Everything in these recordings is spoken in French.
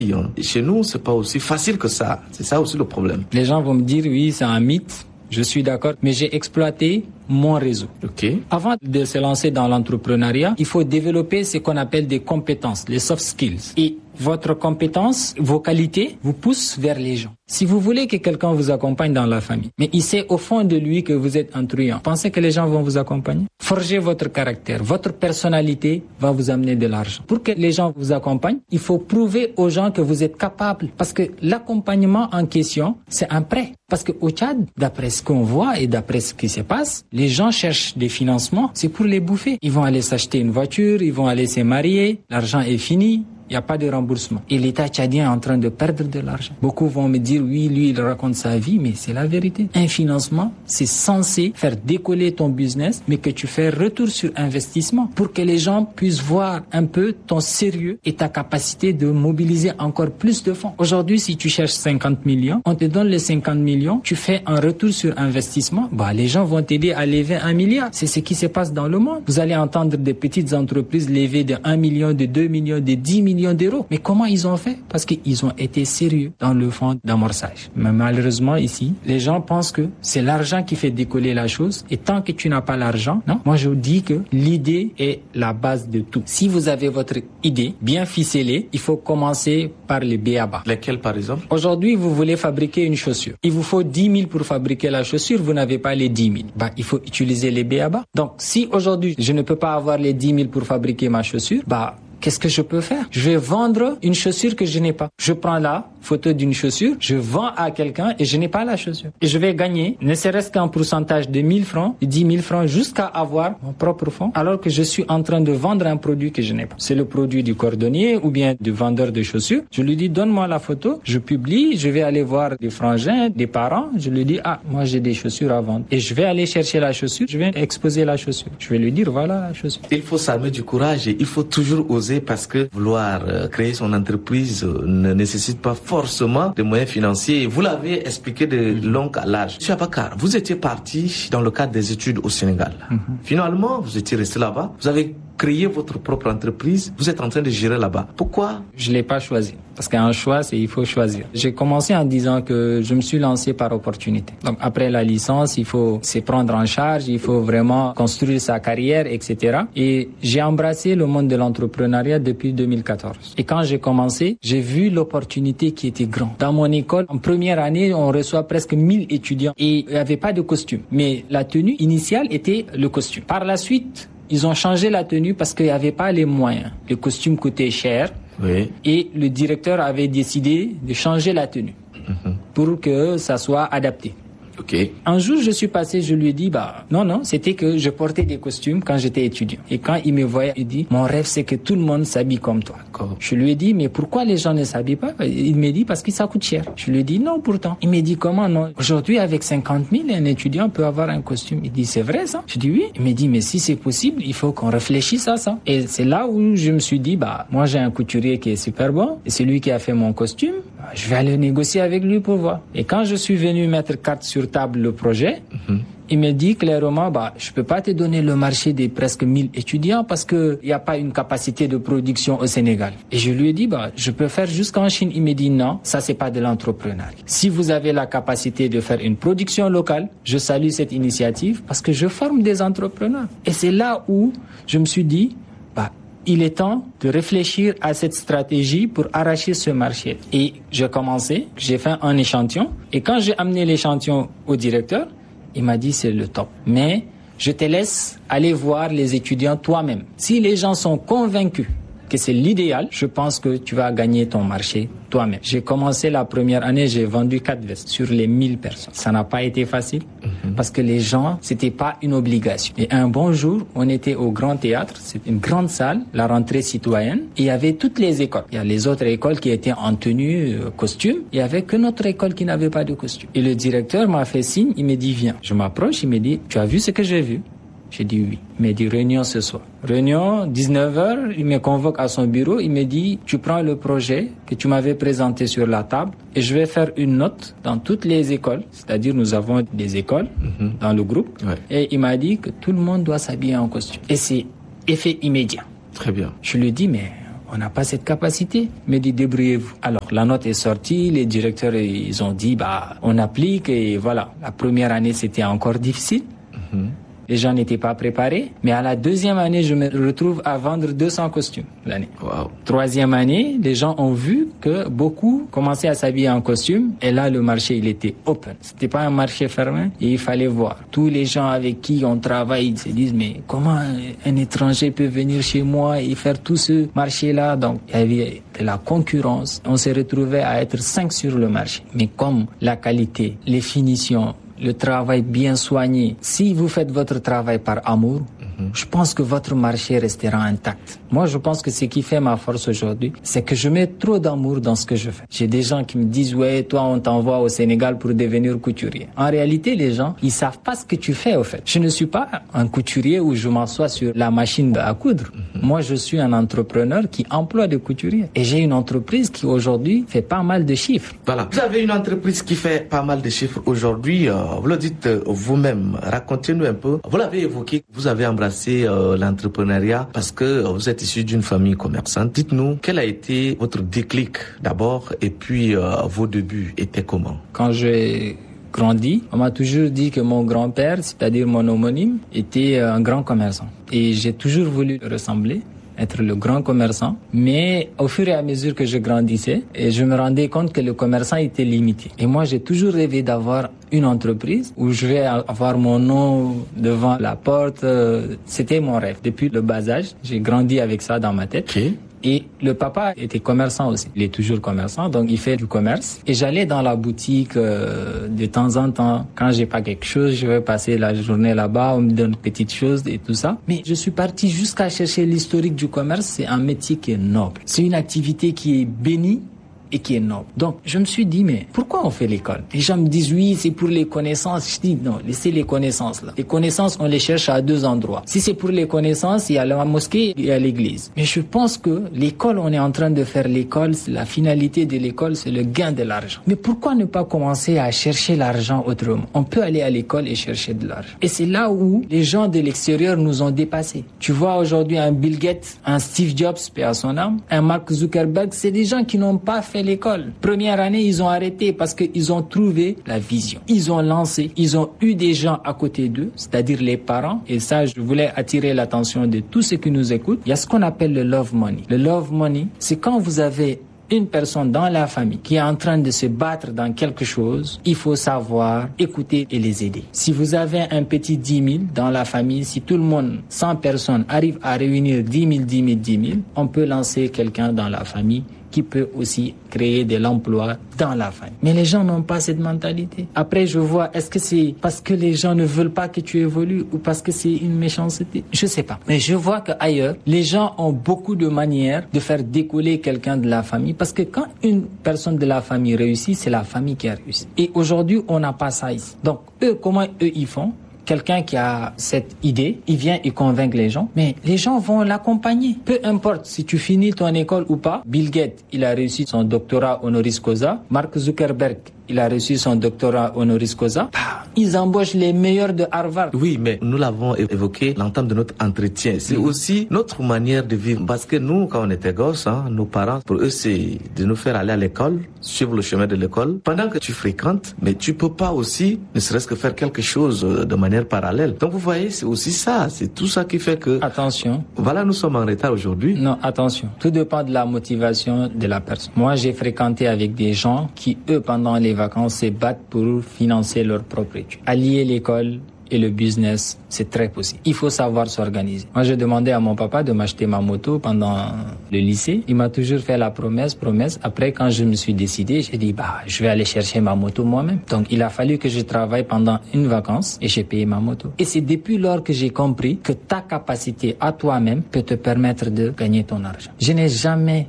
Chez nous, c'est pas aussi facile que ça. C'est ça aussi le problème. Les gens vont me dire, oui, c'est un mythe. Je suis d'accord, mais j'ai exploité mon réseau. Okay. Avant de se lancer dans l'entrepreneuriat, il faut développer ce qu'on appelle des compétences, les soft skills. Et votre compétence, vos qualités vous poussent vers les gens. Si vous voulez que quelqu'un vous accompagne dans la famille, mais il sait au fond de lui que vous êtes intruyant, pensez que les gens vont vous accompagner? Forgez votre caractère, votre personnalité va vous amener de l'argent. Pour que les gens vous accompagnent, il faut prouver aux gens que vous êtes capable. Parce que l'accompagnement en question, c'est un prêt. Parce qu'au Tchad, d'après ce qu'on voit et d'après ce qui se passe, les gens cherchent des financements, c'est pour les bouffer. Ils vont aller s'acheter une voiture, ils vont aller se marier, l'argent est fini. Il n'y a pas de remboursement. Et l'État tchadien est en train de perdre de l'argent. Beaucoup vont me dire, oui, lui, il raconte sa vie, mais c'est la vérité. Un financement, c'est censé faire décoller ton business, mais que tu fais retour sur investissement pour que les gens puissent voir un peu ton sérieux et ta capacité de mobiliser encore plus de fonds. Aujourd'hui, si tu cherches 50 millions, on te donne les 50 millions, tu fais un retour sur investissement, les gens vont t'aider à lever 1 milliard. C'est ce qui se passe dans le monde. Vous allez entendre des petites entreprises lever de 1 million, de 2 millions, de 10 millions d'euros. Mais comment ils ont fait? Parce qu'ils ont été sérieux dans le fond d'amorçage. Mais malheureusement ici, les gens pensent que c'est l'argent qui fait décoller la chose. Et tant que tu n'as pas l'argent, non? Moi je vous dis que l'idée est la base de tout. Si vous avez votre idée bien ficelée, il faut commencer par les b.a.-ba. Lesquels par exemple? Aujourd'hui, vous voulez fabriquer une chaussure. Il vous faut 10 000 pour fabriquer la chaussure. Vous n'avez pas les 10 000. Il faut utiliser les b.a.-ba. Donc si aujourd'hui je ne peux pas avoir les 10 000 pour fabriquer ma chaussure, qu'est-ce que je peux faire? Je vais vendre une chaussure que je n'ai pas. Je prends la photo d'une chaussure, je vends à quelqu'un et je n'ai pas la chaussure. Et je vais gagner, ne serait-ce qu'un pourcentage de 1000 francs, 10 000 francs, jusqu'à avoir mon propre fonds, alors que je suis en train de vendre un produit que je n'ai pas. C'est le produit du cordonnier ou bien du vendeur de chaussures. Je lui dis, donne-moi la photo, je publie, je vais aller voir des frangins, des parents, je lui dis, moi j'ai des chaussures à vendre. Et je vais aller chercher la chaussure, je vais exposer la chaussure. Je vais lui dire, voilà la chaussure. Il faut s'armer du courage et il faut toujours oser parce que vouloir créer son entreprise ne nécessite pas forcément de moyens financiers. Vous l'avez expliqué de long à large. Monsieur Abakar, vous étiez parti dans le cadre des études au Sénégal. Finalement, vous étiez resté là-bas. Vous avez créé votre propre entreprise. Vous êtes en train de gérer là-bas. Pourquoi? Je l'ai pas choisi. Parce qu'un choix, il faut choisir. J'ai commencé en disant que je me suis lancé par opportunité. Donc après la licence, il faut se prendre en charge, il faut vraiment construire sa carrière, etc. Et j'ai embrassé le monde de l'entrepreneuriat depuis 2014. Et quand j'ai commencé, j'ai vu l'opportunité qui était grande. Dans mon école, en première année, on reçoit presque 1000 étudiants et il n'y avait pas de costume. Mais la tenue initiale était le costume. Par la suite, ils ont changé la tenue parce qu'il n'y avait pas les moyens. Le costume coûtait cher. Oui. Et le directeur avait décidé de changer la tenue pour que ça soit adapté. Okay. Un jour, je suis passé, je lui ai dit, non, c'était que je portais des costumes quand j'étais étudiant. Et quand il me voyait, il dit, mon rêve, c'est que tout le monde s'habille comme toi. D'accord. Je lui ai dit, mais pourquoi les gens ne s'habillent pas? Il me dit, parce que ça coûte cher. Je lui ai dit, non, pourtant. Il me dit, comment non? Aujourd'hui, avec 50 000, un étudiant peut avoir un costume. Il dit, c'est vrai, ça? Je dis, oui. Il me dit, mais si c'est possible, il faut qu'on réfléchisse à ça. Et c'est là où je me suis dit, moi, j'ai un couturier qui est super bon. Et c'est lui qui a fait mon costume. Je vais aller négocier avec lui pour voir. Et quand je suis venu mettre carte sur table le projet, il me dit clairement, je peux pas te donner le marché des presque 1000 étudiants parce que il y a pas une capacité de production au Sénégal. Et je lui ai dit, je peux faire jusqu'en Chine. Il me dit, non, ça c'est pas de l'entrepreneuriat. Si vous avez la capacité de faire une production locale, je salue cette initiative parce que je forme des entrepreneurs. Et c'est là où je me suis dit, il est temps de réfléchir à cette stratégie pour arracher ce marché. Et j'ai commencé, j'ai fait un échantillon. Et quand j'ai amené l'échantillon au directeur, il m'a dit c'est le top. Mais je te laisse aller voir les étudiants toi-même. Si les gens sont convaincus que c'est l'idéal, je pense que tu vas gagner ton marché toi-même. J'ai commencé la première année, j'ai vendu 4 vestes sur les 1000 personnes. Ça n'a pas été facile parce que les gens, c'était pas une obligation. Et un bon jour, on était au Grand Théâtre, c'est une grande salle, la rentrée citoyenne, et il y avait toutes les écoles. Il y a les autres écoles qui étaient en tenue costume, il y avait que notre école qui n'avait pas de costume. Et le directeur m'a fait signe, il me dit viens. Je m'approche, il me dit tu as vu ce que j'ai vu? J'ai dit oui. Il m'a dit réunion ce soir. Réunion, 19h, il me convoque à son bureau, il me dit tu prends le projet que tu m'avais présenté sur la table et je vais faire une note dans toutes les écoles, c'est-à-dire nous avons des écoles dans le groupe, et il m'a dit que tout le monde doit s'habiller en costume. Et c'est effet immédiat. Très bien. Je lui dis mais on n'a pas cette capacité. Il me dit, débrouillez-vous. Alors, la note est sortie, les directeurs, ils ont dit, on applique et voilà. La première année, c'était encore difficile. Les gens n'étaient pas préparés. Mais à la deuxième année, je me retrouve à vendre 200 costumes l'année. Wow. Troisième année, les gens ont vu que beaucoup commençaient à s'habiller en costume. Et là, le marché, il était open. C'était pas un marché fermé et il fallait voir. Tous les gens avec qui on travaille, ils se disent, mais comment un étranger peut venir chez moi et faire tout ce marché-là? Donc, il y avait de la concurrence. On s'est retrouvé à être 5 sur le marché. Mais comme la qualité, les finitions, le travail bien soigné. Si vous faites votre travail par amour, je pense que votre marché restera intact. Moi, je pense que ce qui fait ma force aujourd'hui, c'est que je mets trop d'amour dans ce que je fais. J'ai des gens qui me disent, ouais, toi, on t'envoie au Sénégal pour devenir couturier. En réalité, les gens, ils savent pas ce que tu fais, au fait. Je ne suis pas un couturier où je m'assois sur la machine à coudre. Moi, je suis un entrepreneur qui emploie des couturiers. Et j'ai une entreprise qui, aujourd'hui, fait pas mal de chiffres. Voilà. Vous avez une entreprise qui fait pas mal de chiffres aujourd'hui. Vous le dites vous-même. Racontez-nous un peu. Vous l'avez évoqué. Vous avez embrassé l'entrepreneuriat parce que vous êtes issu d'une famille commerçante. Dites-nous, quel a été votre déclic d'abord et puis vos débuts étaient comment? Quand j'ai grandi, on m'a toujours dit que mon grand-père, c'est-à-dire mon homonyme, était un grand commerçant. Et j'ai toujours voulu le ressembler, être le grand commerçant. Mais au fur et à mesure que je grandissais, et je me rendais compte que le commerçant était limité. Et moi, j'ai toujours rêvé d'avoir une entreprise où je vais avoir mon nom devant la porte. C'était mon rêve. Depuis le bas âge, j'ai grandi avec ça dans ma tête. Okay. Et le papa était commerçant aussi. Il est toujours commerçant, donc il fait du commerce. Et j'allais dans la boutique de temps en temps. Quand j'ai pas quelque chose, je vais passer la journée là-bas, on me donne petites choses et tout ça. Mais je suis parti jusqu'à chercher l'historique du commerce. C'est un métier qui est noble. C'est une activité qui est bénie et qui est noble. Donc, je me suis dit, mais pourquoi on fait l'école? Les gens me disent, oui, c'est pour les connaissances. Je dis, non, laissez les connaissances là. Les connaissances, on les cherche à 2 endroits. Si c'est pour les connaissances, il y a la mosquée, il y a l'église. Mais je pense que l'école, on est en train de faire l'école, la finalité de l'école, c'est le gain de l'argent. Mais pourquoi ne pas commencer à chercher l'argent autrement? On peut aller à l'école et chercher de l'argent. Et c'est là où les gens de l'extérieur nous ont dépassés. Tu vois aujourd'hui un Bill Gates, un Steve Jobs, paix à son âme, un Mark Zuckerberg, c'est des gens qui n'ont pas fait l'école. Première année, ils ont arrêté parce qu'ils ont trouvé la vision. Ils ont lancé, ils ont eu des gens à côté d'eux, c'est-à-dire les parents. Et ça, je voulais attirer l'attention de tous ceux qui nous écoutent. Il y a ce qu'on appelle le love money. Le love money, c'est quand vous avez une personne dans la famille qui est en train de se battre dans quelque chose, il faut savoir écouter et les aider. Si vous avez un petit 10 000 dans la famille, si tout le monde, 100 personnes, arrivent à réunir 10 000, 10 000, 10 000, on peut lancer quelqu'un dans la famille qui peut aussi créer de l'emploi dans la famille. Mais les gens n'ont pas cette mentalité. Après, je vois, est-ce que c'est parce que les gens ne veulent pas que tu évolues ou parce que c'est une méchanceté? Je sais pas. Mais je vois qu'ailleurs, les gens ont beaucoup de manières de faire décoller quelqu'un de la famille parce que quand une personne de la famille réussit, c'est la famille qui a réussi. Et aujourd'hui, on n'a pas ça ici. Donc, comment ils font? Quelqu'un qui a cette idée, il vient, il convainc les gens, mais les gens vont l'accompagner. Peu importe si tu finis ton école ou pas. Bill Gates, il a réussi son doctorat honoris causa. Mark Zuckerberg, il a reçu son doctorat honoris causa. Ils embauchent les meilleurs de Harvard. Oui, mais nous l'avons évoqué l'entame de notre entretien. C'est aussi notre manière de vivre. Parce que nous, quand on était gosses, nos parents, pour eux, c'est de nous faire aller à l'école, suivre le chemin de l'école. Pendant que tu fréquentes, mais tu peux pas aussi, ne serait-ce que faire quelque chose de manière parallèle. Donc vous voyez, c'est aussi ça. C'est tout ça qui fait que... Attention. Voilà, nous sommes en retard aujourd'hui. Non, attention. Tout dépend de la motivation de la personne. Moi, j'ai fréquenté avec des gens qui, eux, pendant les vacances, se battent pour financer leur propre étude. Allier l'école et le business, c'est très possible. Il faut savoir s'organiser. Moi, j'ai demandé à mon papa de m'acheter ma moto pendant le lycée. Il m'a toujours fait la promesse. Après, quand je me suis décidé, j'ai dit, je vais aller chercher ma moto moi-même. Donc, il a fallu que je travaille pendant une vacance et j'ai payé ma moto. Et c'est depuis lors que j'ai compris que ta capacité à toi-même peut te permettre de gagner ton argent. Je n'ai jamais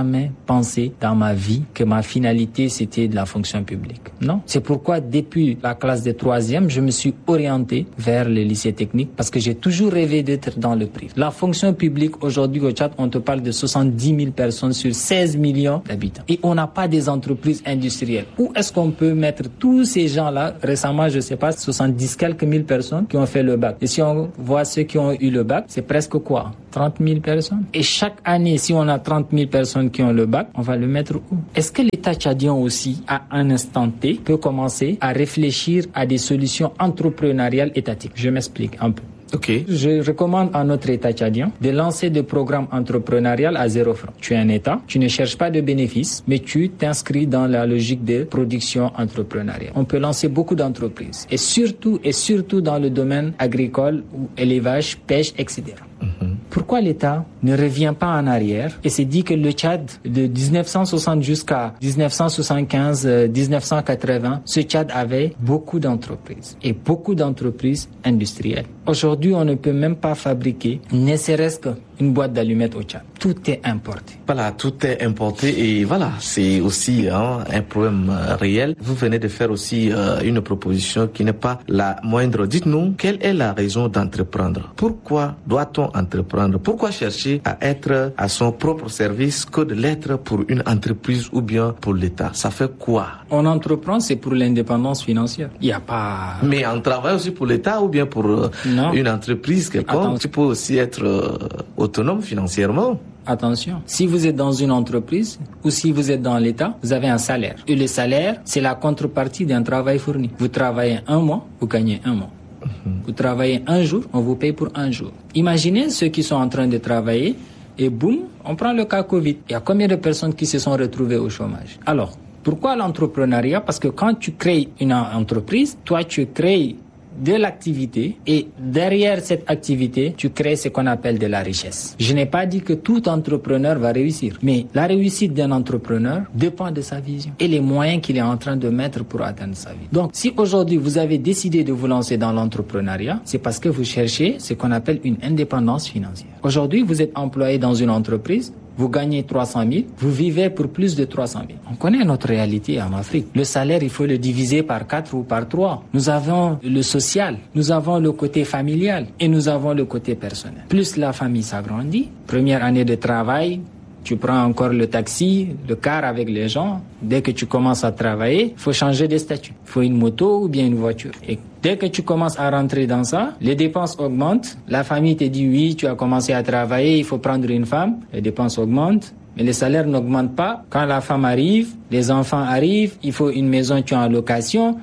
pensé dans ma vie que ma finalité, c'était de la fonction publique. Non. C'est pourquoi, depuis la classe de 3e, je me suis orienté orienté vers le lycée technique parce que j'ai toujours rêvé d'être dans le privé. La fonction publique aujourd'hui au Tchad, on te parle de 70 000 personnes sur 16 millions d'habitants. Et on n'a pas des entreprises industrielles. Où est-ce qu'on peut mettre tous ces gens-là? Récemment, je sais pas, 70 quelques mille personnes qui ont fait le bac. Et si on voit ceux qui ont eu le bac, c'est presque quoi? 30 000 personnes. Et chaque année, si on a 30 000 personnes qui ont le bac, on va le mettre où? Est-ce que l'État tchadien aussi, à un instant T, peut commencer à réfléchir à des solutions entrepreneuriales étatiques? Je m'explique un peu. Okay. Je recommande à notre État tchadien de lancer des programmes entrepreneuriaux à 0 francs. Tu es un État, tu ne cherches pas de bénéfices, mais tu t'inscris dans la logique de production entrepreneuriale. On peut lancer beaucoup d'entreprises et surtout dans le domaine agricole ou élevage, pêche, etc. Pourquoi l'État ne revient pas en arrière et se dit que le Tchad, de 1960 jusqu'à 1975, 1980, ce Tchad avait beaucoup d'entreprises et beaucoup d'entreprises industrielles. Aujourd'hui, on ne peut même pas fabriquer, ne serait-ce qu'une boîte d'allumettes au Tchad. Tout est importé. Voilà, tout est importé et voilà, c'est aussi un problème réel. Vous venez de faire aussi une proposition qui n'est pas la moindre. Dites-nous, quelle est la raison d'entreprendre? Pourquoi doit-on entreprendre? Pourquoi chercher à être à son propre service que de l'être pour une entreprise ou bien pour l'État? Ça fait quoi? On entreprend, c'est pour l'indépendance financière. Il n'y a pas... Mais on travaille aussi pour l'État ou bien pour une entreprise quelconque? Tu peux aussi être autonome financièrement. Attention, si vous êtes dans une entreprise ou si vous êtes dans l'État, vous avez un salaire. Et le salaire, c'est la contrepartie d'un travail fourni. Vous travaillez un mois, vous gagnez un mois. Vous travaillez un jour, on vous paye pour un jour. Imaginez ceux qui sont en train de travailler et boum, on prend le cas Covid. Il y a combien de personnes qui se sont retrouvées au chômage? Alors, pourquoi l'entrepreneuriat? Parce que quand tu crées une entreprise, toi tu crées de l'activité et derrière cette activité, tu crées ce qu'on appelle de la richesse. Je n'ai pas dit que tout entrepreneur va réussir, mais la réussite d'un entrepreneur dépend de sa vision et les moyens qu'il est en train de mettre pour atteindre sa vie. Donc, si aujourd'hui vous avez décidé de vous lancer dans l'entrepreneuriat, c'est parce que vous cherchez ce qu'on appelle une indépendance financière. Aujourd'hui, vous êtes employé dans une entreprise, vous gagnez 300 000, vous vivez pour plus de 300 000. On connaît notre réalité en Afrique. Le salaire, il faut le diviser par 4 ou par 3. Nous avons le social, nous avons le côté familial et nous avons le côté personnel. Plus la famille s'agrandit, première année de travail, tu prends encore le taxi, le car avec les gens. Dès que tu commences à travailler, il faut changer de statut. Il faut une moto ou bien une voiture. Et dès que tu commences à rentrer dans ça, les dépenses augmentent. La famille te dit oui, tu as commencé à travailler, il faut prendre une femme. Les dépenses augmentent. Mais les salaires n'augmentent pas. Quand la femme arrive, les enfants arrivent, il faut une maison, tu es en location.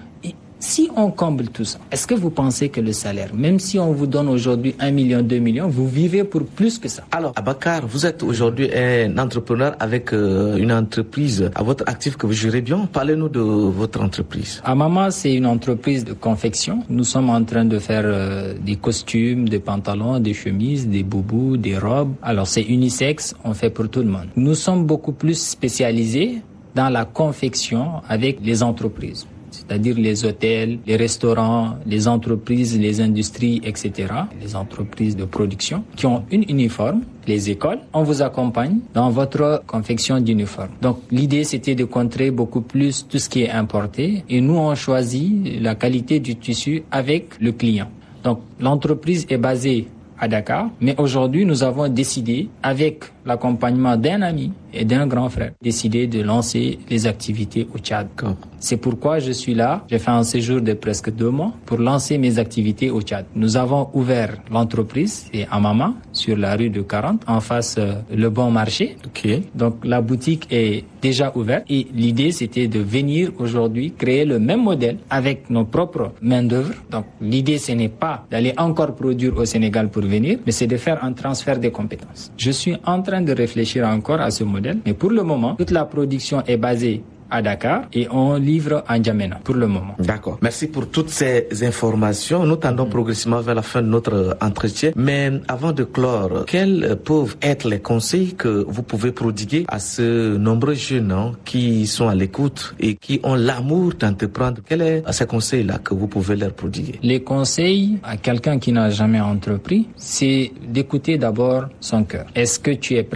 Si on comble tout ça, est-ce que vous pensez que le salaire, même si on vous donne aujourd'hui 1 million, 2 millions, vous vivez pour plus que ça? Alors, Abakar, vous êtes aujourd'hui un entrepreneur avec une entreprise à votre actif que vous gérez bien. Parlez-nous de votre entreprise. Amama, c'est une entreprise de confection. Nous sommes en train de faire des costumes, des pantalons, des chemises, des boubous, des robes. Alors, c'est unisexe, on fait pour tout le monde. Nous sommes beaucoup plus spécialisés dans la confection avec les entreprises. C'est-à-dire les hôtels, les restaurants, les entreprises, les industries, etc., les entreprises de production qui ont une uniforme, les écoles. On vous accompagne dans votre confection d'uniforme. Donc l'idée, c'était de contrer beaucoup plus tout ce qui est importé et nous, on choisit la qualité du tissu avec le client. Donc l'entreprise est basée à Dakar, mais aujourd'hui, nous avons décidé, avec l'accompagnement d'un ami et d'un grand frère, décidé de lancer les activités au Tchad. C'est pourquoi je suis là. J'ai fait un séjour de presque 2 mois pour lancer mes activités au Tchad. Nous avons ouvert l'entreprise, c'est Amama, sur la rue de 40, en face le Bon Marché. Okay. Donc la boutique est déjà ouverte et l'idée c'était de venir aujourd'hui créer le même modèle avec nos propres main-d'œuvre. Donc l'idée ce n'est pas d'aller encore produire au Sénégal pour venir, mais c'est de faire un transfert des compétences. Je suis en train de réfléchir encore à ce modèle, mais pour le moment, toute la production est basée à Dakar et on livre en N'Djamena pour le moment. D'accord. Merci pour toutes ces informations. Nous tendons progressivement vers la fin de notre entretien. Mais avant de clore, quels peuvent être les conseils que vous pouvez prodiguer à ce nombreux jeunes qui sont à l'écoute et qui ont l'amour d'entreprendre? Quels sont ces conseils-là que vous pouvez leur prodiguer? Les conseils à quelqu'un qui n'a jamais entrepris, c'est d'écouter d'abord son cœur. Est-ce que tu es prêt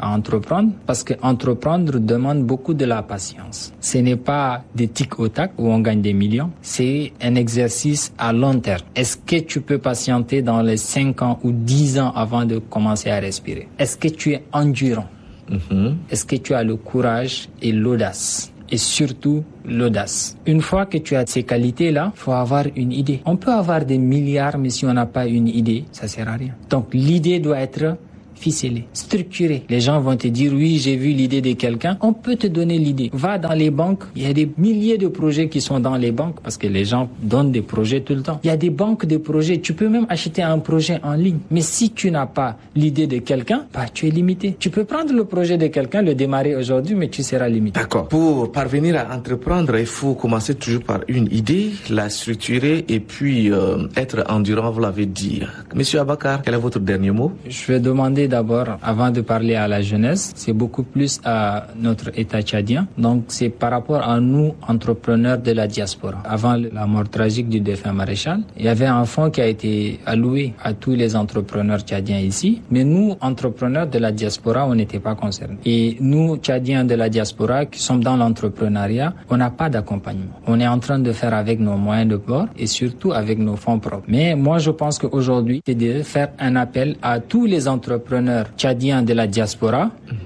à entreprendre parce que entreprendre demande beaucoup de la patience. Ce n'est pas des tic au tac où on gagne des millions. C'est un exercice à long terme. Est-ce que tu peux patienter dans les 5 ans ou 10 ans avant de commencer à respirer? Est-ce que tu es endurant? Est-ce que tu as le courage et l'audace? Et surtout, l'audace. Une fois que tu as ces qualités-là, il faut avoir une idée. On peut avoir des milliards, mais si on n'a pas une idée, ça sert à rien. Donc, l'idée doit être ficelée, structurée. Les gens vont te dire, oui, j'ai vu l'idée de quelqu'un. On peut te donner l'idée. Va dans les banques. Il y a des milliers de projets qui sont dans les banques parce que les gens donnent des projets tout le temps. Il y a des banques de projets. Tu peux même acheter un projet en ligne. Mais si tu n'as pas l'idée de quelqu'un, tu es limité. Tu peux prendre le projet de quelqu'un, le démarrer aujourd'hui, mais tu seras limité. D'accord. Pour parvenir à entreprendre, il faut commencer toujours par une idée, la structurer et puis être endurant, vous l'avez dit. Monsieur Abakar, quel est votre dernier mot? Je vais demander d'abord, avant de parler à la jeunesse, c'est beaucoup plus à notre État tchadien. Donc, c'est par rapport à nous, entrepreneurs de la diaspora. Avant la mort tragique du défunt maréchal, il y avait un fonds qui a été alloué à tous les entrepreneurs tchadiens ici. Mais nous, entrepreneurs de la diaspora, on n'était pas concernés. Et nous, tchadiens de la diaspora, qui sommes dans l'entrepreneuriat, on n'a pas d'accompagnement. On est en train de faire avec nos moyens de bord et surtout avec nos fonds propres. Mais moi, je pense qu'aujourd'hui, c'est de faire un appel à tous les entrepreneurs tchadiens de la diaspora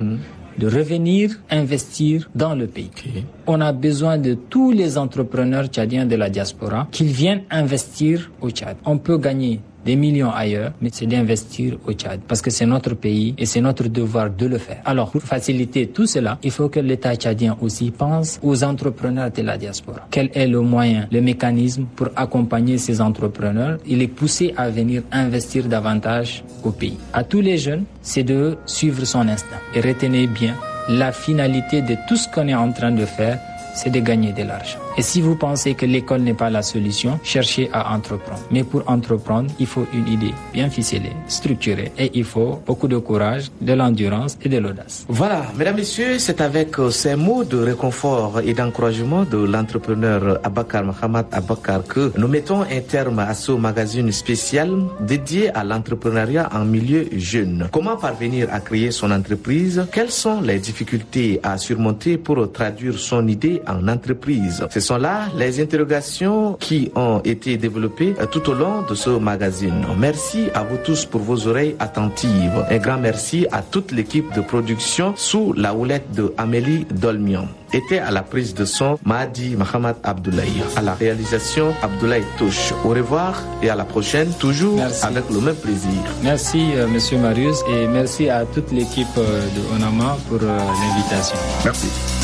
de revenir investir dans le pays. On a besoin de tous les entrepreneurs tchadiens de la diaspora qu'ils viennent investir au Tchad. On peut gagner des millions ailleurs, mais c'est d'investir au Tchad parce que c'est notre pays et c'est notre devoir de le faire. Alors, pour faciliter tout cela, il faut que l'État tchadien aussi pense aux entrepreneurs de la diaspora. Quel est le moyen, le mécanisme pour accompagner ces entrepreneurs et les pousser à venir investir davantage au pays? À tous les jeunes, c'est de suivre son instinct. Et retenez bien, la finalité de tout ce qu'on est en train de faire, c'est de gagner de l'argent. Et si vous pensez que l'école n'est pas la solution, cherchez à entreprendre. Mais pour entreprendre, il faut une idée bien ficelée, structurée. Et il faut beaucoup de courage, de l'endurance et de l'audace. Voilà, mesdames, messieurs, c'est avec ces mots de réconfort et d'encouragement de l'entrepreneur Abakar Mohamed Abakar que nous mettons un terme à ce magazine spécial dédié à l'entrepreneuriat en milieu jeune. Comment parvenir à créer son entreprise? Quelles sont les difficultés à surmonter pour traduire son idée en entreprise? Ce sont là les interrogations qui ont été développées tout au long de ce magazine. Merci à vous tous pour vos oreilles attentives. Un grand merci à toute l'équipe de production sous la houlette de Amélie Dolmian. Était à la prise de son Mahdi Mohamed Abdoulaye. À la réalisation, Abdoulaye Touche. Au revoir et à la prochaine, toujours avec le même plaisir. Merci Monsieur Marius et merci à toute l'équipe de ONAMA pour l'invitation. Merci.